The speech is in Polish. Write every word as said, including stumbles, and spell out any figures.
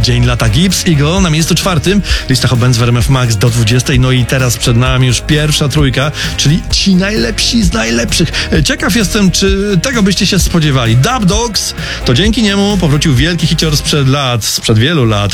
Dzień lata Gibbs Eagle na miejscu czwartym. Lista Hot Bands w R M F Max do dwudziestej. No i teraz przed nami już pierwsza trójka, czyli ci najlepsi z najlepszych. Ciekaw jestem, czy tego byście się spodziewali. Dub Dogs, to dzięki niemu powrócił wielki hicior sprzed lat, sprzed wielu lat.